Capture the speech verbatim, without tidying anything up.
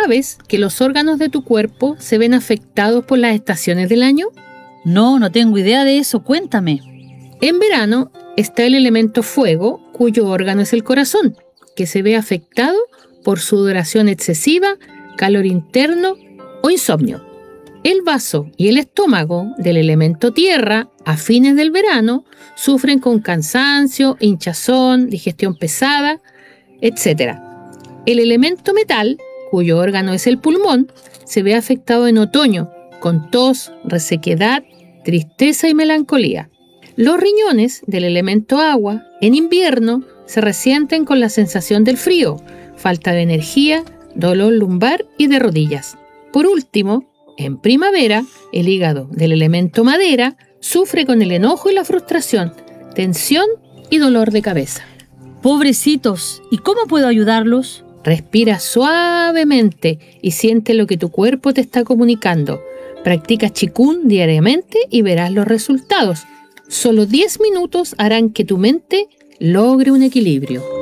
¿Sabes que los órganos de tu cuerpo se ven afectados por las estaciones del año? No, no tengo idea de eso. Cuéntame. En verano está el elemento fuego, cuyo órgano es el corazón, que se ve afectado por sudoración excesiva, calor interno o insomnio. El vaso y el estómago del elemento tierra, a fines del verano, sufren con cansancio, hinchazón, digestión pesada, etcétera. El elemento metal, cuyo órgano es el pulmón, se ve afectado en otoño, con tos, resequedad, tristeza y melancolía. Los riñones del elemento agua, en invierno, se resienten con la sensación del frío, falta de energía, dolor lumbar y de rodillas. Por último, en primavera, el hígado del elemento madera sufre con el enojo y la frustración, tensión y dolor de cabeza. Pobrecitos, ¿y cómo puedo ayudarlos? Respira suavemente y siente lo que tu cuerpo te está comunicando. Practica Qigong diariamente y verás los resultados. Solo diez minutos harán que tu mente logre un equilibrio.